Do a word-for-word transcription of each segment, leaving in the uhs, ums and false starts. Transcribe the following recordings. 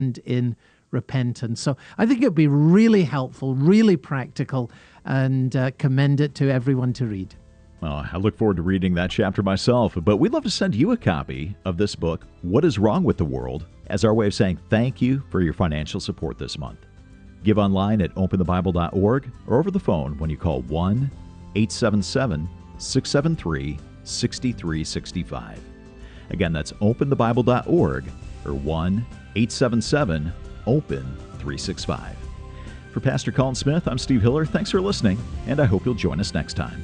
in repentance. So I think it would be really helpful, really practical, and uh, commend it to everyone to read. Well, I look forward to reading that chapter myself, but we'd love to send you a copy of this book, What is Wrong with the World, as our way of saying thank you for your financial support this month. Give online at open the bible dot org or over the phone when you call one eight seven seven, six seven three, six three six five. Again, that's open the bible dot org or one eight seven seven, open three six five. For Pastor Colin Smith, I'm Steve Hiller. Thanks for listening, and I hope you'll join us next time.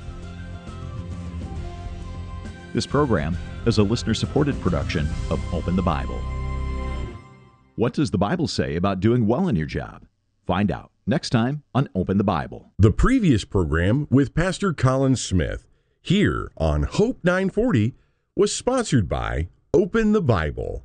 This program is a listener-supported production of Open the Bible. What does the Bible say about doing well in your job? Find out next time on Open the Bible. The previous program with Pastor Colin Smith here on Hope nine forty was sponsored by Open the Bible.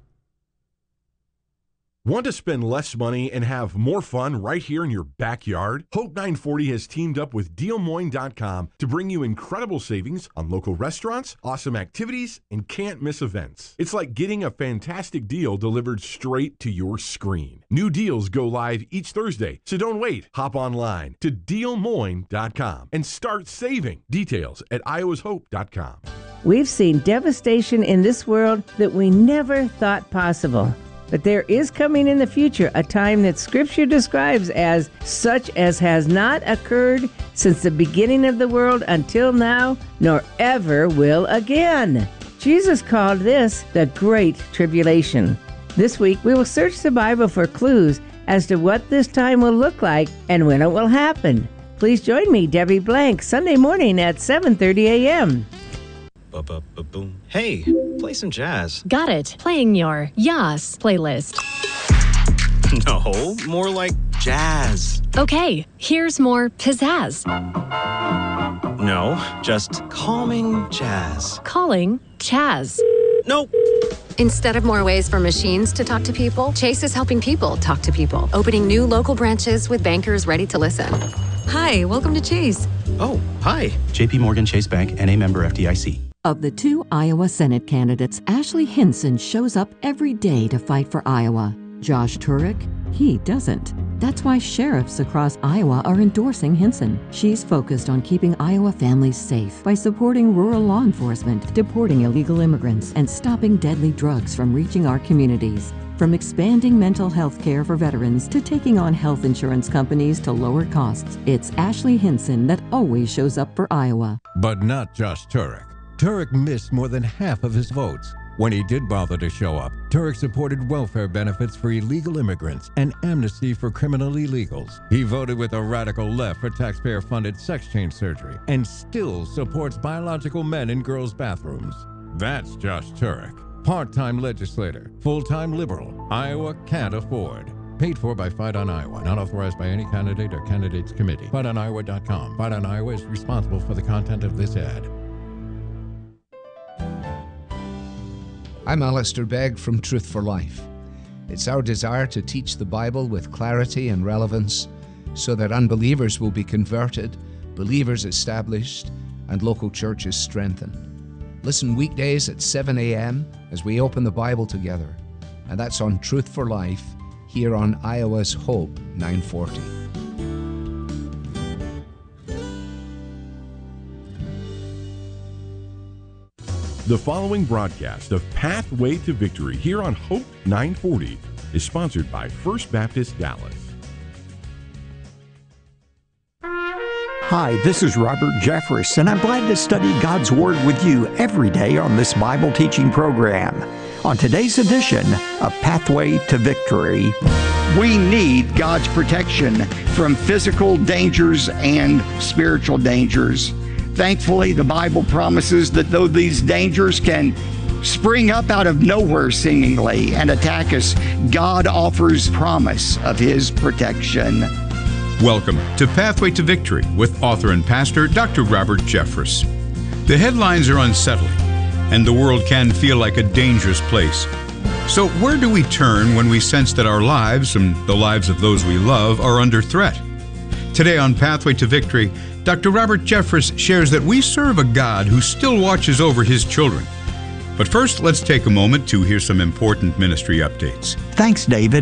Want to spend less money and have more fun right here in your backyard? Hope nine forty has teamed up with deal moines dot com to bring you incredible savings on local restaurants, awesome activities, and can't-miss events. It's like getting a fantastic deal delivered straight to your screen. New deals go live each Thursday, so don't wait. Hop online to deal moines dot com and start saving. Details at iowas hope dot com. We've seen devastation in this world that we never thought possible. But there is coming in the future a time that Scripture describes as such as has not occurred since the beginning of the world until now, nor ever will again. Jesus called this the Great Tribulation. This week, we will search the Bible for clues as to what this time will look like and when it will happen. Please join me, Debbie Blank, Sunday morning at seven thirty a.m. Boom. Hey, play some jazz. Got it. Playing your Yas playlist. No, more like jazz. Okay, here's more pizzazz. No, just calming jazz. Calling Chaz. Nope. Instead of more ways for machines to talk to people, Chase is helping people talk to people, opening new local branches with bankers ready to listen. Hi, welcome to Chase. Oh, hi. J P Morgan Chase Bank, N A member F D I C. Of the two Iowa Senate candidates, Ashley Hinson shows up every day to fight for Iowa. Josh Turek, he doesn't. That's why sheriffs across Iowa are endorsing Hinson. She's focused on keeping Iowa families safe by supporting rural law enforcement, deporting illegal immigrants, and stopping deadly drugs from reaching our communities. From expanding mental health care for veterans to taking on health insurance companies to lower costs, it's Ashley Hinson that always shows up for Iowa. But not Josh Turek. Turek missed more than half of his votes. When he did bother to show up, Turek supported welfare benefits for illegal immigrants and amnesty for criminal illegals. He voted with a radical left for taxpayer-funded sex change surgery and still supports biological men in girls' bathrooms. That's Josh Turek. Part-time legislator, full-time liberal, Iowa can't afford. Paid for by Fight on Iowa, not authorized by any candidate or candidates committee. fight on iowa dot com. Fight on Iowa is responsible for the content of this ad. I'm Alistair Begg from Truth for Life. It's our desire to teach the Bible with clarity and relevance so that unbelievers will be converted, believers established, and local churches strengthened. Listen weekdays at seven a.m. as we open the Bible together. And that's on Truth for Life here on Iowa's Hope nine forty. The following broadcast of Pathway to Victory here on Hope nine forty is sponsored by First Baptist Dallas. Hi, this is Robert Jeffress, and I'm glad to study God's Word with you every day on this Bible teaching program. On today's edition of Pathway to Victory, we need God's protection from physical dangers and spiritual dangers. Thankfully, the Bible promises that though these dangers can spring up out of nowhere seemingly and attack us, God offers promise of His protection. Welcome to Pathway to Victory with author and pastor Doctor Robert Jeffress. The headlines are unsettling, and the world can feel like a dangerous place. So where do we turn when we sense that our lives and the lives of those we love are under threat? Today on Pathway to Victory, Doctor Robert Jeffress shares that we serve a God who still watches over His children. But first, let's take a moment to hear some important ministry updates. Thanks, David.